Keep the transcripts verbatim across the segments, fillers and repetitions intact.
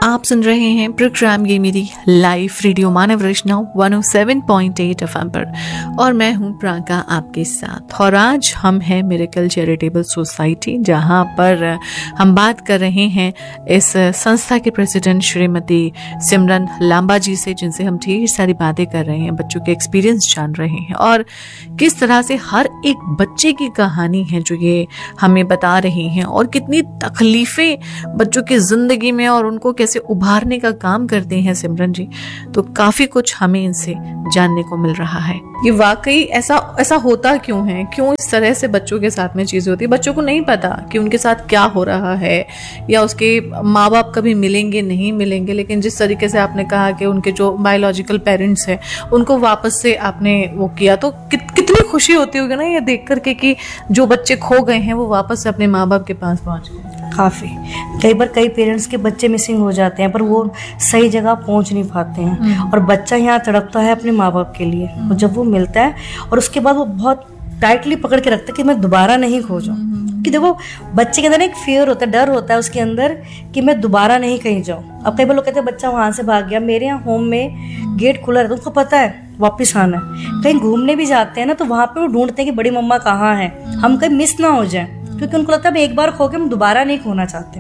आप सुन रहे हैं प्रोग्राम ये मेरी लाइफ रेडियो मानव रचना एक सौ सात पॉइंट आठ एफएम पर और मैं हूं प्रांका आपके साथ। और आज हम हैं मिरेकल चैरिटेबल सोसाइटी, जहां पर हम बात कर रहे हैं इस संस्था के प्रेसिडेंट श्रीमती सिमरन लांबा जी से, जिनसे हम ढेर सारी बातें कर रहे हैं, बच्चों के एक्सपीरियंस जान रहे हैं और किस तरह से हर एक बच्चे की कहानी है जो ये हमें बता रही हैं और कितनी तकलीफें बच्चों की जिंदगी में और उनको कैसे उभारने का काम करते हैं सिमरन जी। तो काफी कुछ हमें इनसे जानने को मिल रहा है। ये वाकई ऐसा ऐसा होता क्यों है, क्यों इस तरह से बच्चों के साथ में चीजें होती है। बच्चों को नहीं पता कि उनके साथ क्या हो रहा है या उसके माँ बाप कभी मिलेंगे नहीं मिलेंगे, लेकिन जिस तरीके से आपने कहा कि उनके जो बायोलॉजिकल पेरेंट्स हैं उनको वापस से आपने वो किया, तो कि, कितनी खुशी होती होगी ना ये देख करके कि जो बच्चे खो गए हैं वो वापस से अपने माँ बाप के पास पहुंच गए। काफ़ी कई बार कई पेरेंट्स के बच्चे मिसिंग हो जाते हैं पर वो सही जगह पहुंच नहीं पाते हैं और बच्चा यहाँ तड़पता है अपने माँ बाप के लिए। और जब वो मिलता है और उसके बाद वो बहुत टाइटली पकड़ के रखता है कि मैं दोबारा नहीं खो जाऊँ। कि देखो बच्चे के अंदर एक फियर होता है, डर होता है उसके अंदर कि मैं दोबारा नहीं कहीं जाऊँ। अब कई बार लोग कहते हैं बच्चा वहाँ से भाग गया, मेरे यहाँ होम में गेट खुला रहता है, उसको पता है वापस आना है। कहीं घूमने भी जाते हैं ना तो वहाँ पे वो ढूंढते हैं कि बड़ी मम्मा कहाँ है, हम कहीं मिस ना हो जाए, क्योंकि उनको लगता है एक बार खो के हम दोबारा नहीं खोना चाहते।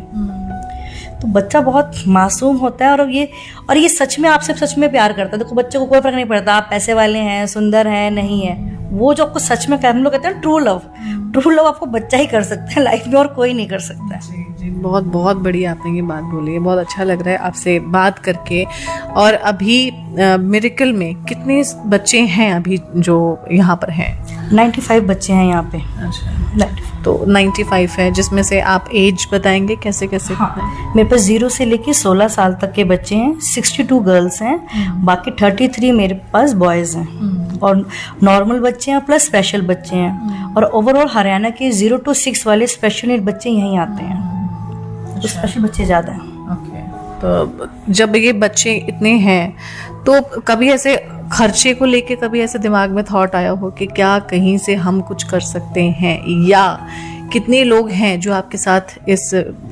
तो बच्चा बहुत मासूम होता है और ये और ये सच में आपसे सच में प्यार करता है। देखो बच्चे को कोई फर्क नहीं पड़ता आप पैसे वाले हैं, सुंदर हैं, नहीं है। वो जो आपको सच में हम लोग कहते हैं ट्रू लव, ट्रू लव आपको बच्चा ही कर सकता है लाइफ में और कोई नहीं कर सकता है। जी जी, बहुत बहुत बढ़िया आपने ये बात बोली है, बहुत अच्छा लग रहा है आपसे बात करके। और अभी मिरेकल में कितने बच्चे हैं अभी जो यहाँ पर हैं? पचानवे बच्चे हैं यहाँ पे। अच्छा, तो पचानवे है, जिसमें से आप एज बताएंगे कैसे कैसे? हाँ, मेरे पास जीरो से लेके सोलह साल तक के बच्चे हैं, बासठ गर्ल्स हैं, बाकी तैंतीस मेरे पास बॉयज़ हैं और नॉर्मल बच्चे हैं प्लस स्पेशल बच्चे हैं। और ओवरऑल हरियाणा के जीरो टू सिक्स वाले स्पेशल नीड बच्चे यहीं आते हैं। तो स्पेशल बच्चे ज़्यादा हैं। ओके, तो जब ये बच्चे इतने हैं तो कभी ऐसे खर्चे को लेके कभी ऐसे दिमाग में थॉट आया हो कि क्या कहीं से हम कुछ कर सकते हैं, या कितने लोग हैं जो आपके साथ इस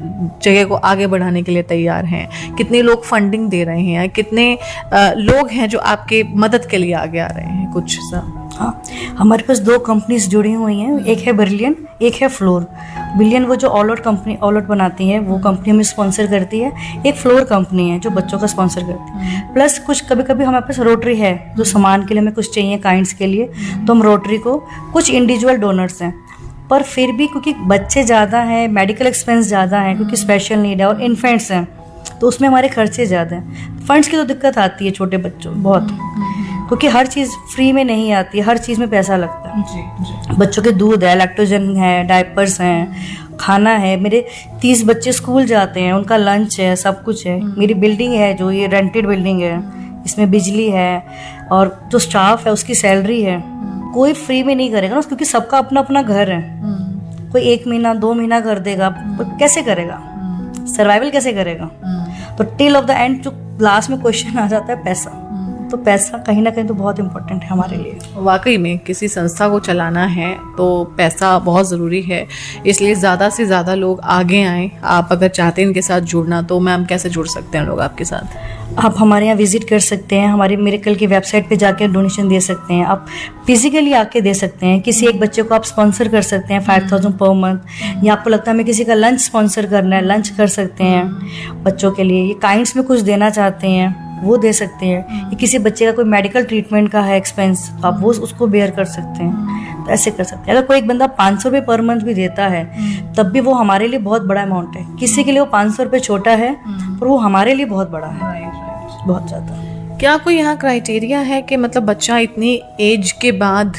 जगह को आगे बढ़ाने के लिए तैयार हैं, कितने लोग फंडिंग दे रहे हैं, कितने आ, लोग हैं जो आपके मदद के लिए आगे आ रहे हैं? कुछ सा। हाँ, हमारे पास दो कंपनीज जुड़ी हुई हैं, एक है ब्रिलियन, एक है फ्लोर। ब्रिलियन वो जो all out company all out बनाती है वो कंपनी हमें स्पॉन्सर करती है, एक फ्लोर कंपनी है जो बच्चों का स्पॉन्सर करती है। प्लस कुछ कभी कभी हमारे पास रोटरी है, जो सामान के लिए हमें कुछ चाहिए काइंड्स के लिए, तो हम रोटरी को, कुछ इंडिविजुअल डोनर्स हैं। पर फिर भी क्योंकि बच्चे ज़्यादा हैं, मेडिकल एक्सपेंस ज़्यादा है, क्योंकि स्पेशल नीड है और इन्फेंट्स हैं, तो उसमें हमारे खर्चे ज़्यादा हैं। फंड्स की तो दिक्कत आती है छोटे बच्चों बहुत, क्योंकि हर चीज़ फ्री में नहीं आती है, हर चीज़ में पैसा लगता है। जी, जी। बच्चों के दूध है, लैक्टोजन है, डायपर्स हैं, खाना है। मेरे तीस बच्चे स्कूल जाते हैं, उनका लंच है, सब कुछ है। मेरी बिल्डिंग है जो ये रेंटेड बिल्डिंग है, इसमें बिजली है और जो स्टाफ है उसकी सैलरी है। कोई फ्री में नहीं करेगा ना, क्योंकि सबका अपना अपना घर है। कोई एक महीना दो महीना कर देगा, कैसे करेगा, सर्वाइवल कैसे करेगा? तो टिल ऑफ द एंड जो लास्ट में क्वेश्चन आ जाता है पैसा, तो पैसा कहीं ना कहीं तो बहुत इम्पोर्टेंट है हमारे लिए। वाकई में किसी संस्था को चलाना है तो पैसा बहुत ज़रूरी है, इसलिए ज़्यादा से ज़्यादा लोग आगे आएँ। आप अगर चाहते हैं इनके साथ जुड़ना तो मैम कैसे जुड़ सकते हैं लोग आपके साथ? आप हमारे यहाँ विजिट कर सकते हैं, हमारे मिरेकल की वेबसाइट पे जाके डोनेशन दे सकते हैं, आप फिजिकली आके दे सकते हैं। किसी एक बच्चे को आप स्पॉन्सर कर सकते हैं फाइव थाउजेंड पर मंथ, या आपको लगता है हमें किसी का लंच स्पॉन्सर करना है, लंच कर सकते हैं बच्चों के लिए। ये काइंड्स में कुछ देना चाहते हैं वो दे सकते हैं। ये किसी बच्चे का कोई मेडिकल ट्रीटमेंट का है एक्सपेंस, तो आप वो उसको बेयर कर सकते हैं, तो ऐसे कर सकते हैं। अगर कोई एक बंदा पाँच सौ रुपये पर मंथ भी देता है तब भी वो हमारे लिए बहुत बड़ा अमाउंट है। किसी के लिए वो पाँच सौ रुपये छोटा है पर वो हमारे लिए बहुत बड़ा है, बहुत ज़्यादा। क्या कोई यहाँ क्राइटेरिया है कि मतलब बच्चा इतनी एज के बाद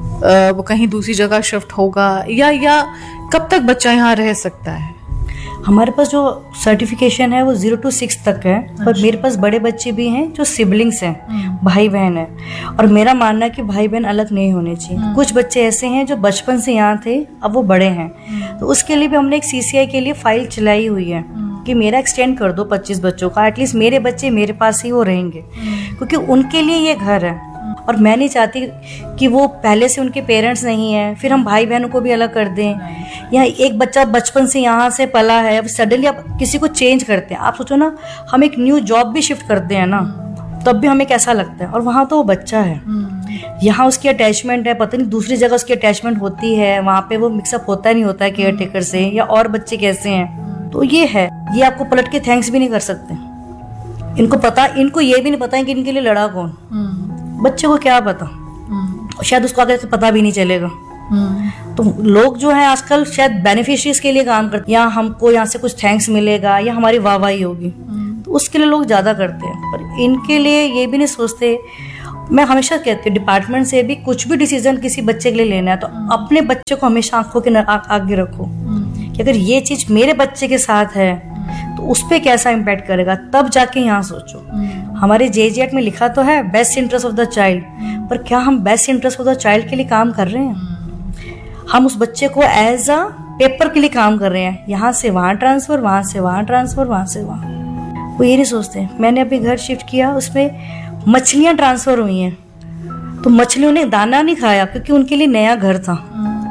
आ, वो कहीं दूसरी जगह शिफ्ट होगा, या या कब तक बच्चा यहाँ रह सकता है? हमारे पास जो सर्टिफिकेशन है वो जीरो टू सिक्स तक है। अच्छा। पर मेरे पास बड़े बच्चे भी हैं जो सिबलिंग्स हैं, भाई बहन है, और मेरा मानना है कि भाई बहन अलग नहीं होने चाहिए। कुछ बच्चे ऐसे हैं जो बचपन से यहाँ थे, अब वो बड़े हैं, तो उसके लिए भी हमने एक सीसीआई के लिए फाइल चलाई हुई है कि मेरा एक्सटेंड कर दो पच्चीस बच्चों का, एटलीस्ट मेरे बच्चे मेरे पास ही वो रहेंगे, क्योंकि उनके लिए ये घर है। और मैं नहीं चाहती कि वो पहले से उनके पेरेंट्स नहीं है, फिर हम भाई बहनों को भी अलग कर दें। या एक बच्चा बचपन से यहाँ से पला है, अब सडनली आप किसी को चेंज करते हैं। आप सोचो ना, हम एक न्यू जॉब भी शिफ्ट करते हैं ना, तब भी हमें कैसा लगता है। और वहाँ तो वो बच्चा है, यहाँ उसकी अटैचमेंट है, पता नहीं दूसरी जगह उसकी अटैचमेंट होती है, वहाँ पे वो मिक्सअप होता नहीं होता है केयर टेकर से, या और बच्चे कैसे हैं। तो ये है, ये आपको पलट के थैंक्स भी नहीं कर सकते। इनको पता, इनको ये भी नहीं पता है कि इनके लिए लड़ा कौन। बच्चे को क्या पता, शायद उसको आगे पता भी नहीं चलेगा। तो लोग जो है आजकल शायद बेनिफिशियरीज के लिए काम करते हैं, या हमको यहाँ से कुछ थैंक्स मिलेगा या हमारी वाहवाही होगी, तो उसके लिए लोग ज्यादा करते हैं। पर इनके लिए ये भी नहीं सोचते। मैं हमेशा कहती हूँ डिपार्टमेंट से भी कुछ भी डिसीजन किसी बच्चे के लिए लेना है तो अपने बच्चे को हमेशा आंखों के आगे रखो कि अगर ये चीज मेरे बच्चे के साथ है तो उस पर कैसा इम्पैक्ट करेगा, तब जाके यहाँ सोचो। हमारे जे जी एक्ट में लिखा तो है best interest of the child, पर क्या हम best interest of the child के लिए काम कर रहे हैं? हम उस बच्चे को एज अ पेपर के लिए काम कर रहे हैं, यहाँ से वहाँ ट्रांसफर, वहाँ से वहाँ ट्रांसफर, वहाँ से वहाँ। वो ये नहीं सोचते। मैंने अभी घर शिफ्ट किया, उसमें मछलियां ट्रांसफर हुई हैं, तो मछलियों ने दाना नहीं खाया क्योंकि उनके लिए नया घर था,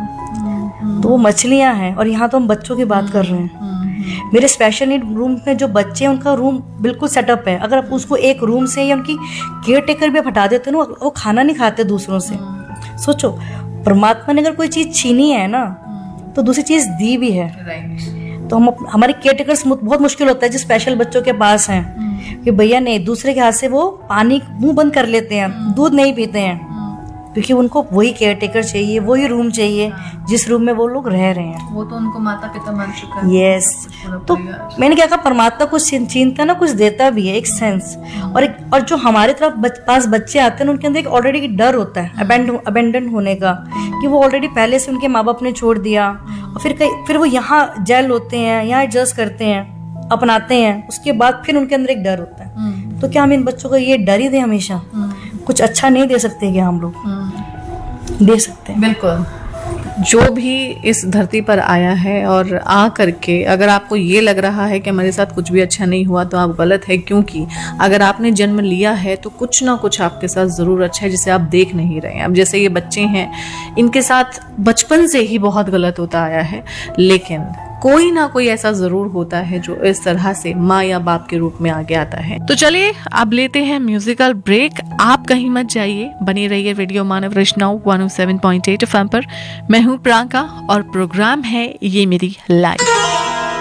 तो वो मछलियां हैं। और यहाँ तो हम बच्चों की बात कर रहे हैं। मेरे स्पेशल नीड रूम में जो बच्चे हैं उनका रूम बिल्कुल सेटअप है। अगर आप उसको एक रूम से या उनकी केयर टेकर भी हटा देते ना, वो खाना नहीं खाते दूसरों से। सोचो, परमात्मा ने अगर कोई चीज छीनी है ना तो दूसरी चीज दी भी है। तो हम हमारे केयर टेकर्स बहुत मुश्किल होता है जो स्पेशल बच्चों के पास हैं कि भैया नहीं, दूसरे के हाथ से वो पानी मुंह बंद कर लेते हैं, दूध नहीं पीते हैं, क्योंकि उनको वही केयर टेकर चाहिए, वही रूम चाहिए जिस रूम में वो लोग रह रहे हैं। वो तो उनको माता पिता मान चुका है। यस, तो मैंने क्या कहा, परमात्मा कुछ छीनता ना कुछ देता भी है, एक सेंस। और एक, और जो हमारे तरफ बच, पास बच्चे आते हैं उनके अंदर एक ऑलरेडी डर होता है अबेंडन होने का, कि वो ऑलरेडी पहले से उनके माँ बाप ने छोड़ दिया, और फिर कई फिर वो यहाँ जेल होते हैं, यहाँ एडजस्ट करते हैं, अपनाते हैं, उसके बाद फिर उनके अंदर एक डर होता है। तो क्या हम इन बच्चों को ये डर ही दें हमेशा? कुछ अच्छा नहीं दे सकते क्या हम लोग? दे सकते हैं। बिल्कुल। जो भी इस धरती पर आया है और आ करके अगर आपको ये लग रहा है कि हमारे साथ कुछ भी अच्छा नहीं हुआ तो आप गलत है, क्योंकि अगर आपने जन्म लिया है तो कुछ ना कुछ आपके साथ ज़रूर अच्छा है जिसे आप देख नहीं रहे हैं। अब जैसे ये बच्चे हैं, इनके साथ बचपन से ही बहुत गलत होता आया है, लेकिन कोई ना कोई ऐसा जरूर होता है जो इस तरह से माँ या बाप के रूप में आगे आता है। तो चलिए अब लेते हैं म्यूजिकल ब्रेक। आप कहीं मत जाइए, बने रहिए रेडियो मानव रचनाओं one O seven point eight F M पर। मैं हूँ प्रांका और प्रोग्राम है ये मेरी लाइफ।